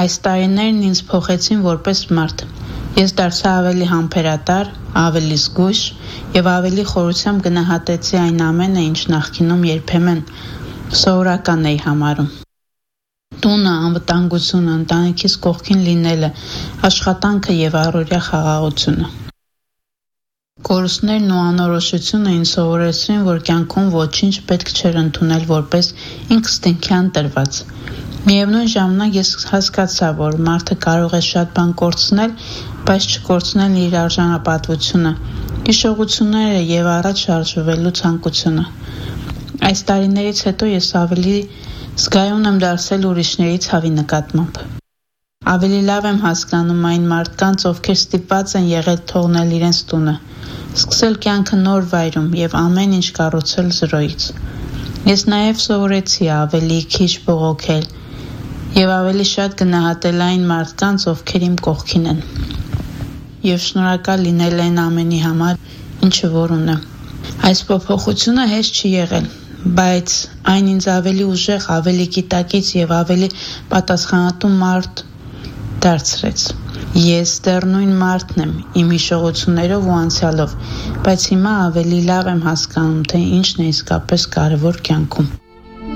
Այս տարիներն ինձ փոխեցին որպես մարդ։ Ես դարձա ավելի համբերատար, ավելի զգույշ եւ ավելի խորությամբ գնահատեցի այն ամենը, ինչ նախկինում երբեմն սովորական էի համարում։ Տունը, անվտանգությունը, ընտանիքիս կողքին լինելը, աշխատանքը եւ առօրյա խաղաղությունը։ Կորուստներն ու անորոշությունը ինձ սովորեցրին, որ կյանքում ոչինչ պետք չէր ընդունել որպես ինքնստինքյան տրված։ Միևնույն ժամանակ ես հասկացա, որ մարդը կարող է շատ բան կորցնել, բայց չկորցնել իր արժանապատվությունը, հիշողությունները եւ առաջ շարժվելու ցանկությունը։ Այս տարիներից հետո ես ավելի զգայուն եմ դարձել ուրիշների ցավի նկատմամբ։ Ավելի լավ եմ հասկանում այն մարդկանց, ովքեր ստիպված են եղել թողնել իրենց տունը, սկսել կյանքը նոր վայրում եւ ամեն ինչ կառուցել զրոյից։ Ես նաեւ սովորեցի ավելի քիչ բողոքել եւ ավելի շատ գնահատել այն մարդկանց, ովքեր իմ կողքին են։ Եվ շնորհակալ լինել այն ամենի համար, ինչը որ ունեմ։ Այս փոփոխությունը հեշտ չի եղել, բայց այն ինձ ավելի ուժեղ, ավելի գիտակից եւ ավելի պատասխանատու մարդ դարձրեց։ Ես դեռ նույն մարդն եմ, իմ հիշողություններով ու անցյալով, բայց հիմա ավելի լավ եմ հասկանում, թե ինչն է իսկապես կարևոր կյանքում։